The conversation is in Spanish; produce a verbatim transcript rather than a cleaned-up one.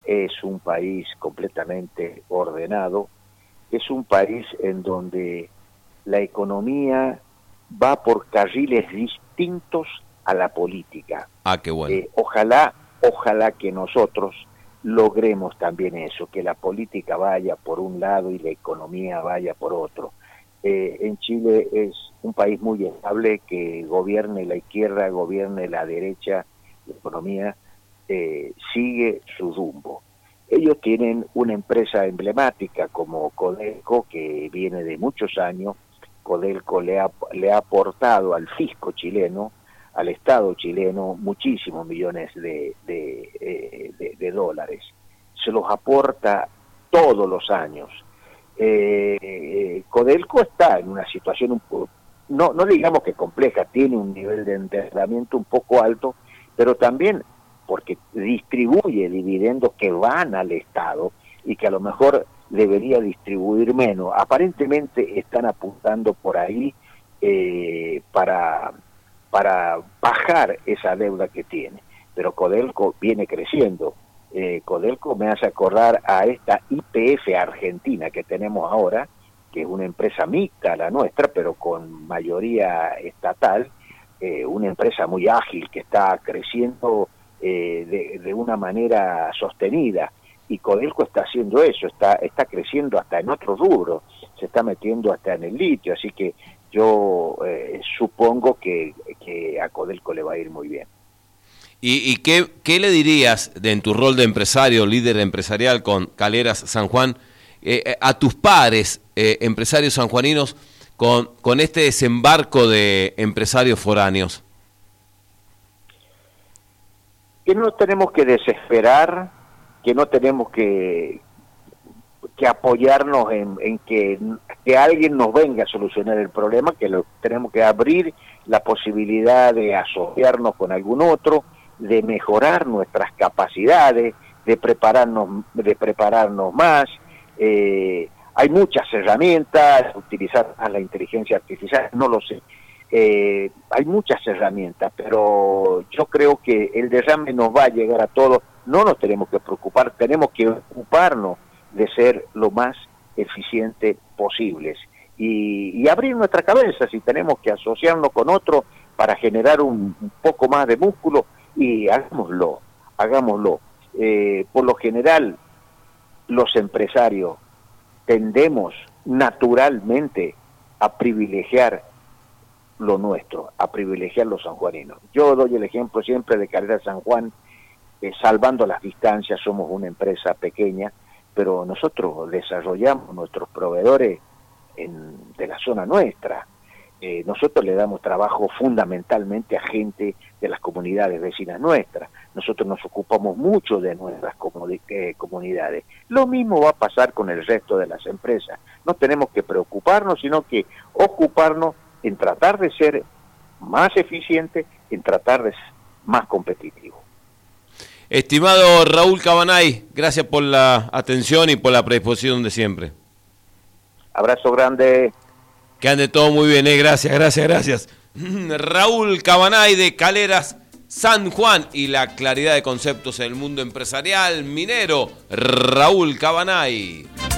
es un país completamente ordenado, es un país en donde la economía va por carriles distintos a la política. Ah, qué bueno. Eh, ojalá, ojalá que nosotros logremos también eso, que la política vaya por un lado y la economía vaya por otro. Eh, en Chile es un país muy estable, que gobierne la izquierda, gobierne la derecha, la economía eh, sigue su rumbo. Ellos tienen una empresa emblemática como Codelco, que viene de muchos años. Codelco le ha, le ha aportado al fisco chileno, al Estado chileno, muchísimos millones de, de, eh, de, de dólares. Se los aporta todos los años. Eh, Codelco está en una situación, un poco, no, no digamos que compleja, tiene un nivel de endeudamiento un poco alto, pero también porque distribuye dividendos que van al Estado y que a lo mejor debería distribuir menos. Aparentemente están apuntando por ahí eh, para, para bajar esa deuda que tiene, pero Codelco viene creciendo. Eh, Codelco me hace acordar a esta Y P F Argentina que tenemos ahora, que es una empresa mixta, la nuestra, pero con mayoría estatal, eh, una empresa muy ágil que está creciendo eh, de, de una manera sostenida, y Codelco está haciendo eso, está, está creciendo hasta en otros rubros, se está metiendo hasta en el litio, así que yo eh, supongo que, que a Codelco le va a ir muy bien. ¿Y, y qué, qué le dirías de, en tu rol de empresario, líder empresarial con Caleras San Juan, eh, a tus pares eh, empresarios sanjuaninos con, con este desembarco de empresarios foráneos? Que no tenemos que desesperar, que no tenemos que, que apoyarnos en, en que, que alguien nos venga a solucionar el problema, que lo, tenemos que abrir la posibilidad de asociarnos con algún otro, de mejorar nuestras capacidades, de prepararnos, de prepararnos más. Eh, hay muchas herramientas, utilizar la inteligencia artificial, no lo sé. Eh, hay muchas herramientas, pero yo creo que el derrame nos va a llegar a todos. No nos tenemos que preocupar, tenemos que ocuparnos de ser lo más eficientes posibles y, y abrir nuestra cabeza. Si tenemos que asociarnos con otro para generar un, un poco más de músculo, y hagámoslo, hagámoslo. Eh, por lo general, los empresarios tendemos naturalmente a privilegiar lo nuestro, a privilegiar los sanjuaninos. Yo doy el ejemplo siempre de Caleras San Juan, eh, salvando las distancias, somos una empresa pequeña, pero nosotros desarrollamos nuestros proveedores en, de la zona nuestra. Eh, nosotros le damos trabajo fundamentalmente a gente de las comunidades vecinas nuestras. Nosotros nos ocupamos mucho de nuestras comuni- eh, comunidades. Lo mismo va a pasar con el resto de las empresas. No tenemos que preocuparnos, sino que ocuparnos en tratar de ser más eficientes, en tratar de ser más competitivos. Estimado Raúl Cabanay, gracias por la atención y por la predisposición de siempre. Abrazo grande. Que ande todo muy bien, ¿eh? Gracias, gracias, gracias. Raúl Cabanay de Caleras San Juan y la claridad de conceptos en el mundo empresarial minero. Raúl Cabanay.